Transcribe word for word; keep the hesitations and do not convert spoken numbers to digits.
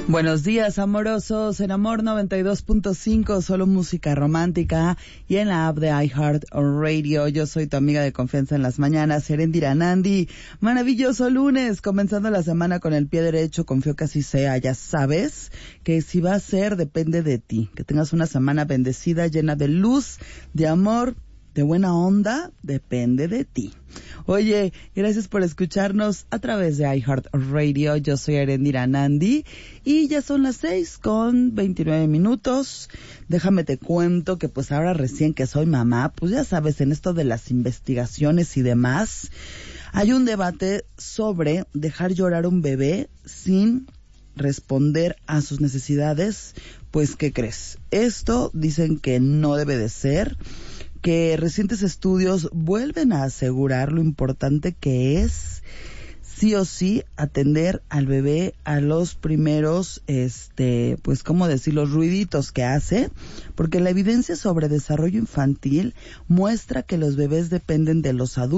Buenos días, amorosos, en Amor noventa y dos punto cinco, solo música romántica, y en la app de iHeart Radio. Yo soy tu amiga de confianza en las mañanas, Erendira Nandi. Maravilloso lunes, comenzando la semana con el pie derecho, confío que así sea. Ya sabes que si va a ser, depende de ti. Que tengas una semana bendecida, llena de luz, de amor, de buena onda, depende de ti. Oye, gracias por escucharnos a través de iHeart Radio. Yo soy Erendira Nandi y ya son las seis con veintinueve minutos. Déjame te cuento que pues ahora recién que soy mamá, pues ya sabes, en esto de las investigaciones y demás, hay un debate sobre dejar llorar a un bebé sin responder a sus necesidades. Pues, ¿qué crees? Esto dicen que no debe de ser, que recientes estudios vuelven a asegurar lo importante que es sí o sí atender al bebé a los primeros, este, pues, ¿cómo decir?, los ruiditos que hace, porque la evidencia sobre desarrollo infantil muestra que los bebés dependen de los adultos